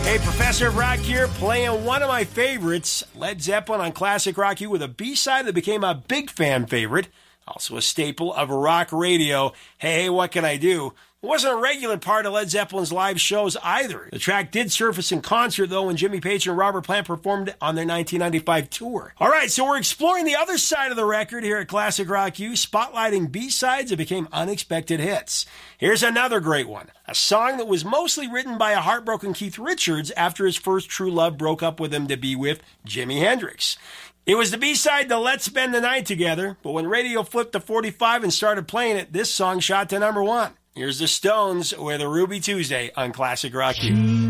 Hey, Professor of Rock here, playing one of my favorites, Led Zeppelin on Classic Rock U with a B-side that became a big fan favorite, also a staple of rock radio. Hey, what can I do? It wasn't a regular part of Led Zeppelin's live shows either. The track did surface in concert, though, when Jimmy Page and Robert Plant performed on their 1995 tour. All right, so we're exploring the other side of the record here at Classic Rock U, spotlighting B-sides that became unexpected hits. Here's another great one, a song that was mostly written by a heartbroken Keith Richards after his first true love broke up with him to be with Jimi Hendrix. It was the B-side to Let's Spend the Night Together, but when radio flipped to 45 and started playing it, this song shot to number 1. Here's the Stones with a Ruby Tuesday on Classic Rock U.